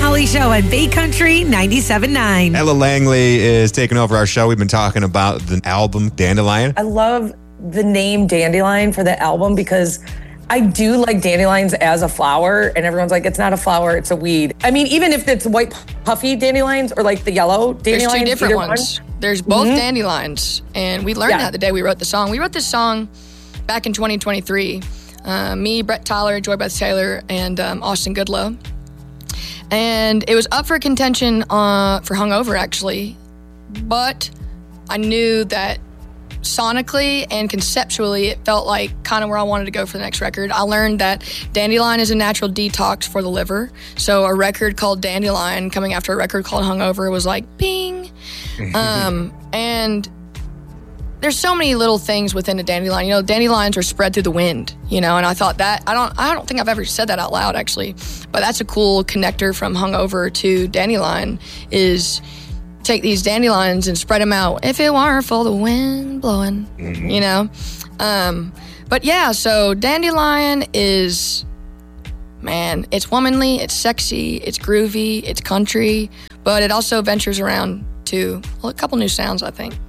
Molly Show at Bay Country 97.9. Ella Langley is taking over our show. We've been talking about the album Dandelion. I love the name Dandelion for the album because I do like dandelions as a flower, and everyone's like, it's not a flower, it's a weed. I mean, even if it's white puffy dandelions or like the yellow dandelions. There's two different ones. There's both dandelions, and we learned that the day we wrote the song. We wrote this song back in 2023. Me, Brett Tyler, Joy Beth Taylor, and Austin Goodlow. And it was up for contention for Hungover, actually. But I knew that sonically and conceptually, it felt like kind of where I wanted to go for the next record. I learned that Dandelion is a natural detox for the liver. So a record called Dandelion coming after a record called Hungover was like, bing. And there's so many little things within a dandelion. You know, dandelions are spread through the wind, you know, and I thought that, I don't think I've ever said that out loud, actually. But that's a cool connector from Hungover to Dandelion is take these dandelions and spread them out. If it weren't for the wind blowing, you know. But yeah, so Dandelion is, man, it's womanly, it's sexy, it's groovy, it's country, but it also ventures around to a couple new sounds, I think.